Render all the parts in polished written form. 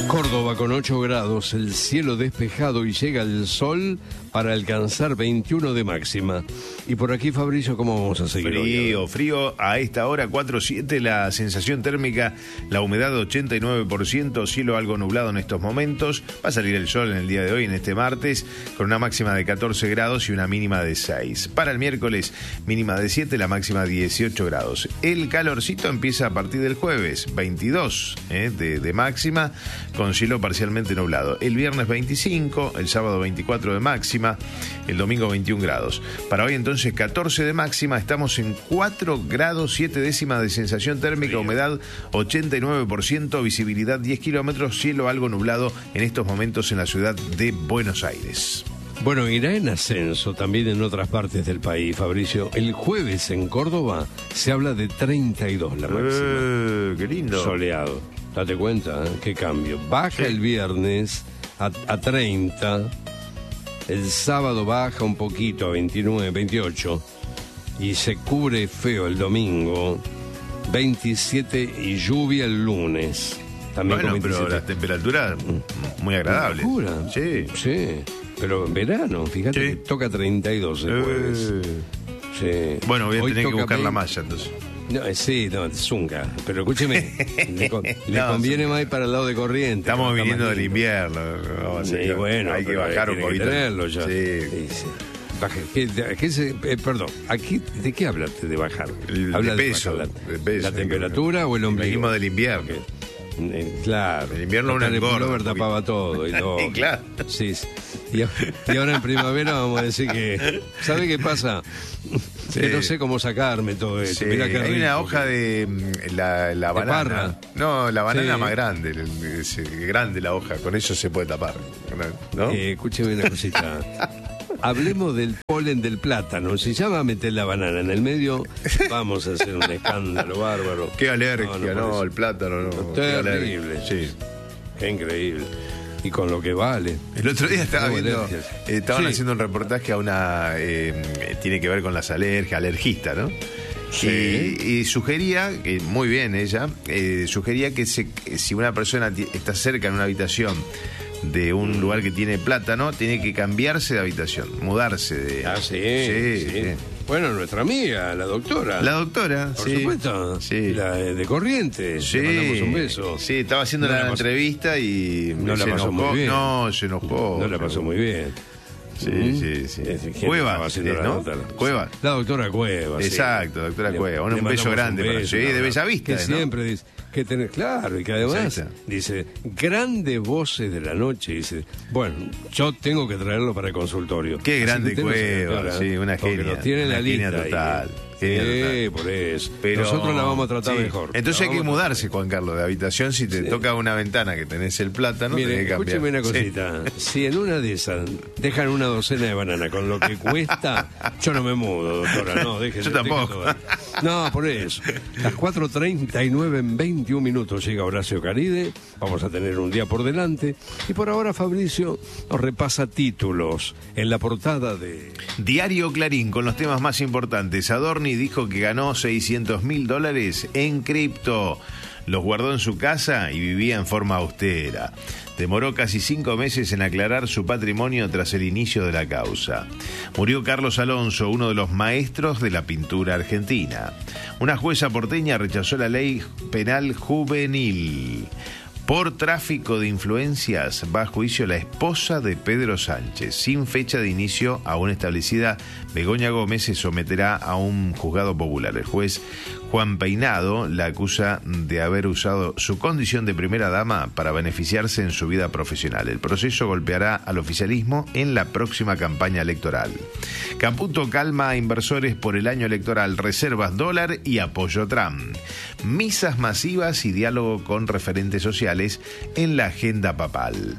Córdoba con 8 grados, el cielo despejado y llega el sol para alcanzar 21 de máxima. Y por aquí, Fabricio, ¿cómo vamos a seguir hoy? Frío a esta hora, 4:07, la sensación térmica, la humedad 89%, cielo algo nublado en estos momentos. Va a salir el sol en el día de hoy, en este martes, con una máxima de 14 grados y una mínima de 6. Para el miércoles, mínima de 7, la máxima 18 grados. El calorcito empieza a partir del jueves, 22 de máxima, con cielo parcialmente nublado. El viernes 25, el sábado 24 de máxima, el domingo 21 grados. Para hoy entonces 14 de máxima, estamos en 4 grados 7 décimas de sensación térmica, humedad 89%, visibilidad 10 kilómetros, cielo algo nublado en estos momentos en la ciudad de Buenos Aires. Bueno, irá en ascenso también en otras partes del país, Fabricio. El jueves en Córdoba se habla de 32 la máxima. ¡Qué lindo! Soleado. Date cuenta, qué cambio. Baja el viernes a 30. El sábado baja un poquito a 29, 28. Y se cubre feo el domingo. 27 y lluvia el lunes. También bueno, pero las temperaturas muy agradables. Sí. Sí. Pero en verano, fíjate, que toca 32 el jueves. Sí. Bueno, voy a tener que buscar la malla entonces. No, sí, no, Zunga. Pero escúcheme, le conviene más ir para el lado de Corrientes. Estamos viniendo del invierno. Sí, bueno, hay que bajar un poquito. Tenerlo ya. Sí. Perdón, aquí, ¿de qué hablaste de bajar? ¿Habla de peso? ¿La temperatura o el ombligo? Venimos del invierno. Claro. El invierno una engorda. El pullover tapaba todo. Y claro. Sí. Y ahora en primavera vamos a decir que... ¿Sabe qué pasa? Sí. Que no sé cómo sacarme todo esto. Sí. Mirá que hay una hoja de la banana. Parra. No, la banana más grande. Grande la hoja. Con eso se puede tapar, ¿no? Escúcheme una cosita. Hablemos del polen del plátano. Si ya va a meter la banana en el medio, vamos a hacer un escándalo bárbaro. Qué alergia, no, el plátano no. Terrible. Sí. Qué increíble. Y con lo que vale. El otro día estaba viendo, estaban haciendo un reportaje a una, tiene que ver con las alergias, alergista, ¿no? Sí. Y sugería, muy bien ella, sugería que si una persona está cerca en una habitación de un lugar que tiene plátano, tiene que cambiarse de habitación, mudarse de... Sí. Bueno, nuestra amiga, la doctora. La doctora, por supuesto. Sí. La de Corrientes. Sí. Le mandamos un beso. Sí, estaba haciendo la entrevista y no la pasó muy bien. No, se enojó. No la pasó muy bien. Sí. Cuevas, ¿no? Cuevas. La doctora Cuevas. Exacto, doctora Cuevas. Un beso grande para ella. De Bellavista. Que siempre dice que tener, claro, y que además dice, grandes voces de la noche. Dice, bueno, yo tengo que traerlo para el consultorio. Qué grande Cuevas, sí, una genia. Lo tiene en la lista. Total. Sí, por eso. Pero nosotros la vamos a tratar mejor. Entonces hay que mudarse, Juan Carlos, de habitación. Si te toca una ventana que tenés el plátano, tenés que cambiar. Escúcheme una cosita. Si en una de esas dejan una docena de banana con lo que cuesta, yo no me mudo, doctora. No, déjese. Yo tampoco. No, por eso. Las 4:39 en 21 minutos llega Horacio Caride. Vamos a tener un día por delante. Y por ahora Fabricio nos repasa títulos en la portada de... Diario Clarín, con los temas más importantes. Adorni dijo que ganó $600.000 en cripto. Los guardó en su casa y vivía en forma austera. Demoró casi 5 meses en aclarar su patrimonio tras el inicio de la causa. Murió Carlos Alonso, uno de los maestros de la pintura argentina. Una jueza porteña rechazó la ley penal juvenil. Por tráfico de influencias va a juicio la esposa de Pedro Sánchez. Sin fecha de inicio aún establecida, Begoña Gómez se someterá a un juzgado popular. El juez Juan Peinado la acusa de haber usado su condición de primera dama para beneficiarse en su vida profesional. El proceso golpeará al oficialismo en la próxima campaña electoral. Caputo calma a inversores por el año electoral, reservas dólar y apoyo Trump. Misas masivas y diálogo con referentes sociales en la agenda papal.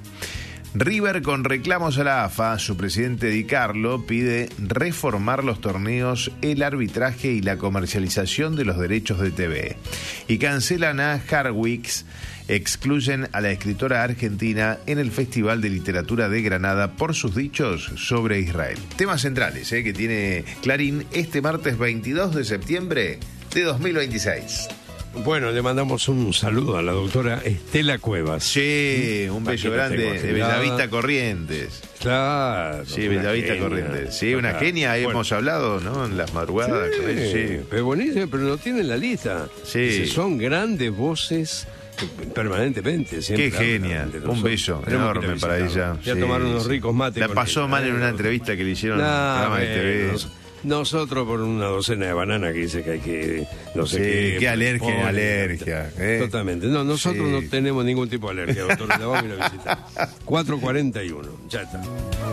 River con reclamos a la AFA, su presidente Di Carlo pide reformar los torneos, el arbitraje y la comercialización de los derechos de TV. Y cancelan a Harwicks, excluyen a la escritora argentina en el Festival de Literatura de Granada por sus dichos sobre Israel. Temas centrales que tiene Clarín este martes 22 de septiembre de 2026. Bueno, le mandamos un saludo a la doctora Estela Cuevas. Sí, un beso grande de Bellavista Corrientes. Claro. Sí, Bellavista Corrientes. Sí, una genia, hemos hablado, ¿no? En las madrugadas. Sí. Pero buenísimo, pero no tienen la lista. Sí. Dice, son grandes voces permanentemente. Siempre qué genia. Un beso enorme para ella. Ya tomaron unos ricos mates. La pasó mal en una entrevista que le hicieron en un programa de TV. Nosotros por una docena de bananas que dice que hay que no sé qué. Qué alergia. Totalmente. No, nosotros no tenemos ningún tipo de alergia, doctor. Le vamos a ir a visitar. 4:41. Ya está.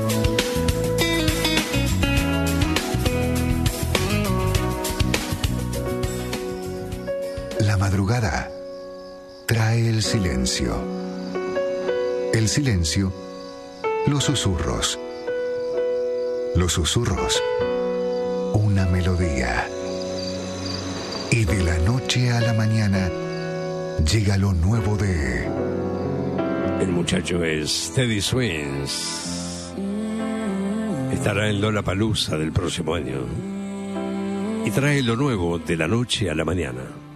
La madrugada trae el silencio. El silencio, los susurros. Los susurros, una melodía. Y de la noche a la mañana llega lo nuevo de... El muchacho es Teddy Swims. Estará en Lollapalooza del próximo año. Y trae lo nuevo de la noche a la mañana.